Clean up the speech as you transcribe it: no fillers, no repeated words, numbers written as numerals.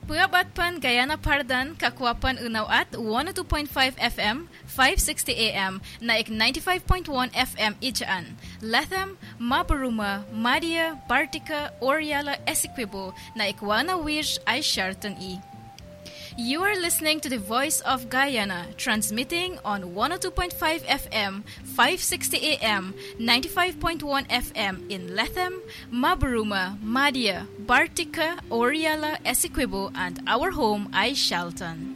Pengabatpan Guyana Pardan, Kakwapan Unaw at 102.5 FM, 560 AM, naik 95.1 FM Ijaan. Latham, Mabaruma, Madia, Bartica, Oriala, Essequibo, naik Wana Wish, ay Sharton E. You are listening to the Voice of Guyana, transmitting on 102.5 FM, 560 AM, 95.1 FM in Latham, Mabaruma, Madia, Bartica, Oriala, Essequibo, and our home, Shalton.